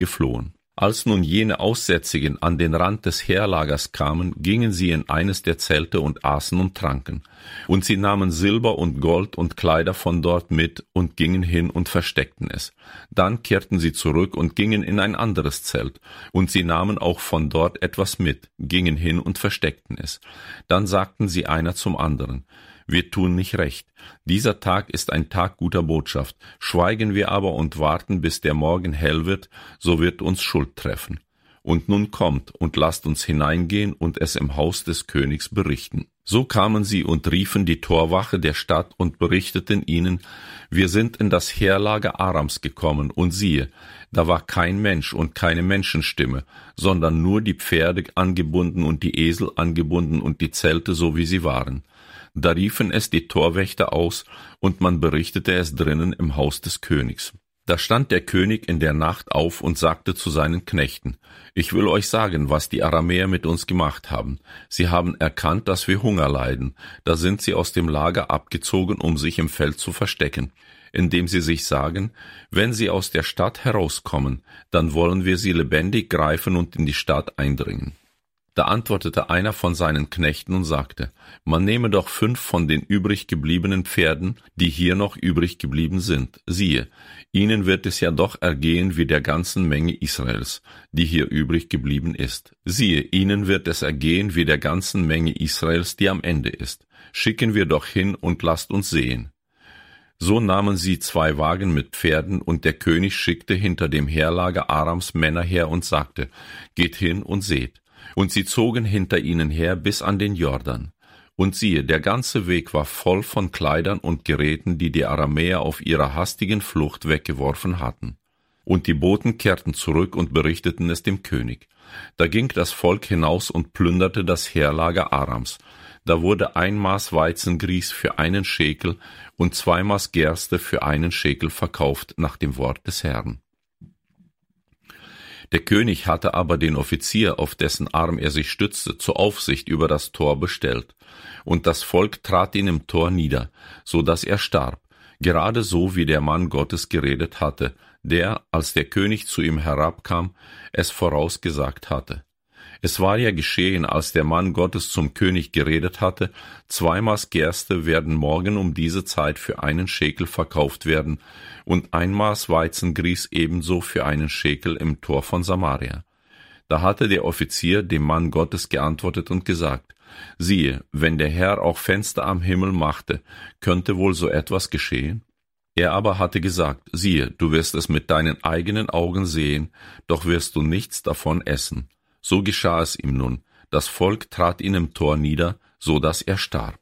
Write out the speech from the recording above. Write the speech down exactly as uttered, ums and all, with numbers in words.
geflohen. Als nun jene Aussätzigen an den Rand des Heerlagers kamen, gingen sie in eines der Zelte und aßen und tranken. Und sie nahmen Silber und Gold und Kleider von dort mit und gingen hin und versteckten es. Dann kehrten sie zurück und gingen in ein anderes Zelt. Und sie nahmen auch von dort etwas mit, gingen hin und versteckten es. Dann sagten sie einer zum anderen: Wir tun nicht recht. Dieser Tag ist ein Tag guter Botschaft. Schweigen wir aber und warten, bis der Morgen hell wird, so wird uns Schuld treffen. Und nun kommt und lasst uns hineingehen und es im Haus des Königs berichten. So kamen sie und riefen die Torwache der Stadt und berichteten ihnen: Wir sind in das Heerlager Arams gekommen, und siehe, da war kein Mensch und keine Menschenstimme, sondern nur die Pferde angebunden und die Esel angebunden und die Zelte so wie sie waren. Da riefen es die Torwächter aus, und man berichtete es drinnen im Haus des Königs. Da stand der König in der Nacht auf und sagte zu seinen Knechten: Ich will euch sagen, was die Aramäer mit uns gemacht haben. Sie haben erkannt, dass wir Hunger leiden. Da sind sie aus dem Lager abgezogen, um sich im Feld zu verstecken, indem sie sich sagen: Wenn sie aus der Stadt herauskommen, dann wollen wir sie lebendig greifen und in die Stadt eindringen. Da antwortete einer von seinen Knechten und sagte: Man nehme doch fünf von den übrig gebliebenen Pferden, die hier noch übrig geblieben sind. Siehe, ihnen wird es ja doch ergehen wie der ganzen Menge Israels, die hier übrig geblieben ist. Siehe, ihnen wird es ergehen wie der ganzen Menge Israels, die am Ende ist. Schicken wir doch hin und lasst uns sehen. So nahmen sie zwei Wagen mit Pferden, und der König schickte hinter dem Heerlager Arams Männer her und sagte: Geht hin und seht. Und sie zogen hinter ihnen her bis an den Jordan. Und siehe, der ganze Weg war voll von Kleidern und Geräten, die die Aramäer auf ihrer hastigen Flucht weggeworfen hatten. Und die Boten kehrten zurück und berichteten es dem König. Da ging das Volk hinaus und plünderte das Heerlager Arams. Da wurde ein Maß Weizengrieß für einen Schekel und zwei Maß Gerste für einen Schekel verkauft, nach dem Wort des Herrn. Der König hatte aber den Offizier, auf dessen Arm er sich stützte, zur Aufsicht über das Tor bestellt. Und das Volk trat ihn im Tor nieder, so dass er starb, gerade so wie der Mann Gottes geredet hatte, der, als der König zu ihm herabkam, es vorausgesagt hatte. Es war ja geschehen, als der Mann Gottes zum König geredet hatte: Zwei Maß Gerste werden morgen um diese Zeit für einen Schekel verkauft werden, und ein Maß Weizengrieß ebenso für einen Schekel im Tor von Samaria. Da hatte der Offizier dem Mann Gottes geantwortet und gesagt: Siehe, wenn der Herr auch Fenster am Himmel machte, könnte wohl so etwas geschehen? Er aber hatte gesagt: Siehe, du wirst es mit deinen eigenen Augen sehen, doch wirst du nichts davon essen. So geschah es ihm nun. Das Volk trat ihn im Tor nieder, so dass er starb.